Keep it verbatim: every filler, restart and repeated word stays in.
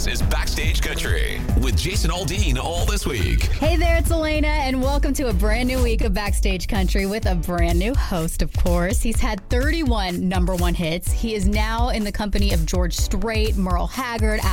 This is Backstage Country with Jason Aldean all this week. Hey there, it's Elena, and welcome to a brand new week of Backstage Country with a brand new host, of course. He's had thirty-one number one hits. He is now in the company of George Strait, Merle Haggard,